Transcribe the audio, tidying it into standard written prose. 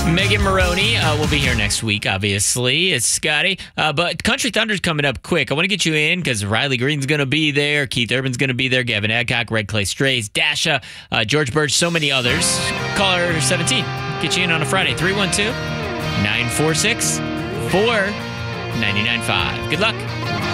Megan Maroney will be here next week, obviously. It's Scotty. But Country Thunder's coming up quick. I want to get you in because Riley Green's going to be there. Keith Urban's going to be there. Gavin Adcock, Red Clay Strays, Dasha, George Birch, so many others. Caller 17. Get you in on a Friday. 312-946-4995. Good luck.